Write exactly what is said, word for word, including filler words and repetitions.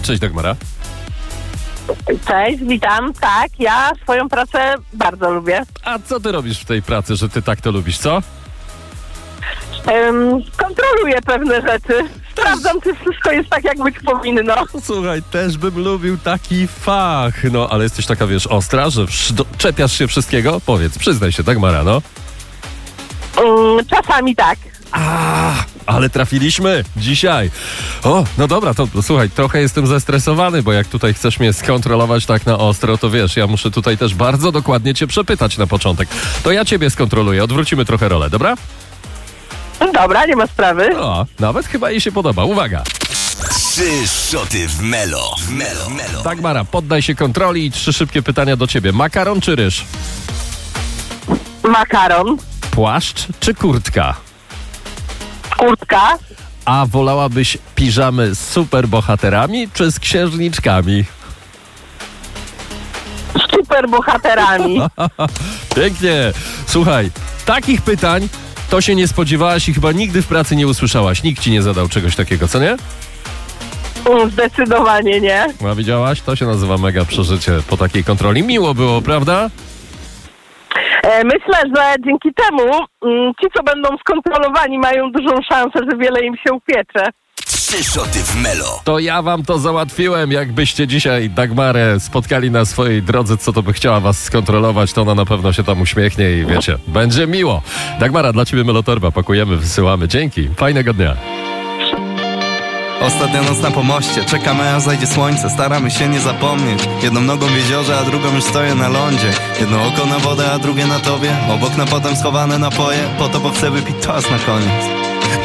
Cześć Dagmara. Cześć, witam. Tak, ja swoją pracę bardzo lubię. A co ty robisz w tej pracy, że ty tak to lubisz, co? Um, kontroluję pewne rzeczy. Sprawdzam, czy wszystko jest tak, jak być powinno. Słuchaj, też bym lubił taki fach. No, ale jesteś taka, wiesz, ostra, że wsz- do- czepiasz się wszystkiego? Powiedz, przyznaj się, Dagmara, no. Um, czasami tak. A, ale trafiliśmy dzisiaj. O, no dobra, to, to słuchaj, trochę jestem zestresowany, bo jak tutaj chcesz mnie skontrolować tak na ostro, to wiesz, ja muszę tutaj też bardzo dokładnie cię przepytać na początek. To ja ciebie skontroluję, odwrócimy trochę rolę, dobra? Dobra, nie ma sprawy. O, nawet chyba jej się podoba. Uwaga! Trzy szoty w Melo. W Melo. Melo. Dagmara, poddaj się kontroli i trzy szybkie pytania do ciebie. Makaron czy ryż? Makaron, Płaszcz czy kurtka? kurtka, A wolałabyś piżamy z superbohaterami czy z księżniczkami? z superbohaterami. Pięknie. Słuchaj, takich pytań to się nie spodziewałaś i chyba nigdy w pracy nie usłyszałaś. Nikt ci nie zadał czegoś takiego, co nie? Um, Zdecydowanie nie. A widziałaś? To się nazywa mega przeżycie po takiej kontroli. Miło było, prawda? E, myślę, że dzięki temu um, ci, co będą skontrolowani, mają dużą szansę, że wiele im się upiecze. Trzy szoty w Melo. To ja wam to załatwiłem. Jakbyście dzisiaj Dagmarę spotkali na swojej drodze, co to by chciała was skontrolować, to ona na pewno się tam uśmiechnie i wiecie, będzie miło. Dagmara, dla ciebie Melotorba pakujemy, wysyłamy. Dzięki. Fajnego dnia. Ostatnia noc na pomoście, czekamy aż zajdzie słońce. Staramy się nie zapomnieć. Jedną nogą w jeziorze, a drugą już stoję na lądzie. Jedno oko na wodę, a drugie na tobie. Obok na potem schowane napoje. Po to, bo chcę wypić toast na koniec.